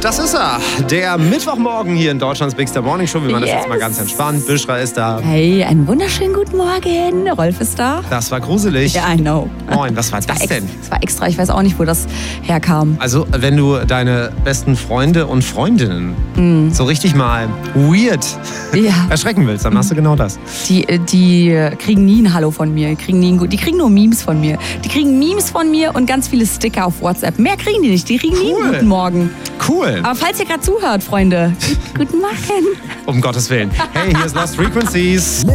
das ist er. Der Mittwochmorgen hier in Deutschlands Big Star Morning Show. Wir machen das jetzt mal ganz entspannt. Büschra ist da. Hey, einen wunderschönen guten Morgen. Rolf ist da. Das war gruselig. Ja, I know. Moin, was war das denn? Das war extra, ich weiß auch nicht, wo das herkam. Also, wenn du deine besten Freunde und Freundinnen so richtig mal weird erschrecken willst, dann machst du genau das. Die kriegen nie ein Hallo von mir. Die kriegen nur Memes von mir. Die kriegen Memes von mir und ganz viele Sticker auf WhatsApp. Mehr kriegen die nicht. Die kriegen nie einen guten Morgen. Cool. Aber falls ihr gerade zuhört, Freunde, guten Morgen. Um Gottes Willen. Hey, hier ist Lost Frequencies.